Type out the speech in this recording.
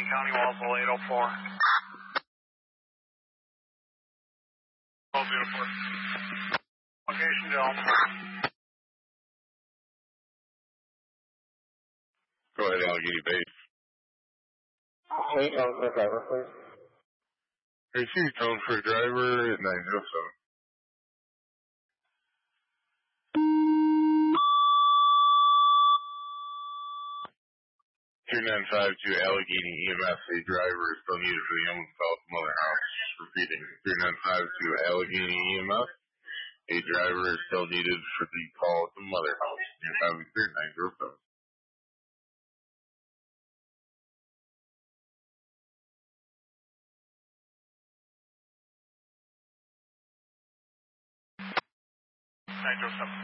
County Walsall 804. Oh, beautiful. Location Dome. Go ahead, Allegheny Base. Hey, for driver, please. Receive tone for driver at 907. 3952 Allegheny EMS, a driver is still needed for the ambulance call to Mother House. Repeating, 3952 Allegheny EMS, a driver is still needed for the call to Mother House. You're having 3907. Nine 7.